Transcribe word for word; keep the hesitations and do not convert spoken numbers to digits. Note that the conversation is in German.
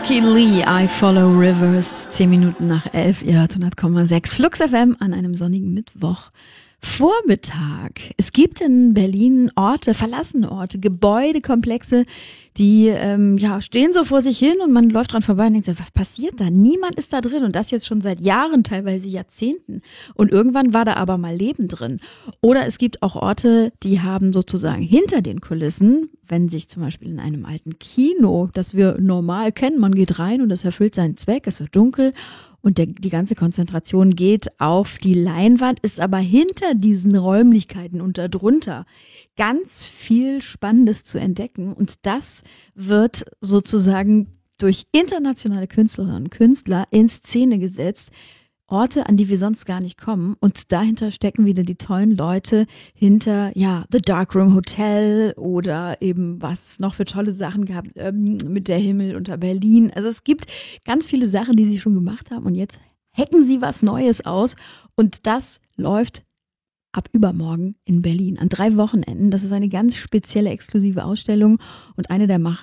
Rookie Lee, I Follow Rivers, zehn Minuten nach elf, ihr hört hundert Komma sechs Flux F M an einem sonnigen Mittwoch. Vormittag. Es gibt in Berlin Orte, verlassene Orte, Gebäudekomplexe, die ähm, ja stehen so vor sich hin und man läuft dran vorbei und denkt sich, was passiert da? Niemand ist da drin und das jetzt schon seit Jahren, teilweise Jahrzehnten. Und irgendwann war da aber mal Leben drin. Oder es gibt auch Orte, die haben sozusagen hinter den Kulissen, wenn sich zum Beispiel in einem alten Kino, das wir normal kennen, man geht rein und es erfüllt seinen Zweck, es wird dunkel und der, die ganze Konzentration geht auf die Leinwand, ist aber hinter diesen Räumlichkeiten und darunter ganz viel Spannendes zu entdecken. Und das wird sozusagen durch internationale Künstlerinnen und Künstler in Szene gesetzt. Orte, an die wir sonst gar nicht kommen. Und dahinter stecken wieder die tollen Leute hinter, ja, The Darkroom Hotel oder eben was es noch für tolle Sachen gab ähm, mit der Himmel unter Berlin. Also es gibt ganz viele Sachen, die sie schon gemacht haben und jetzt hacken sie was Neues aus und das läuft ab übermorgen in Berlin an drei Wochenenden. Das ist eine ganz spezielle, exklusive Ausstellung und eine der Macher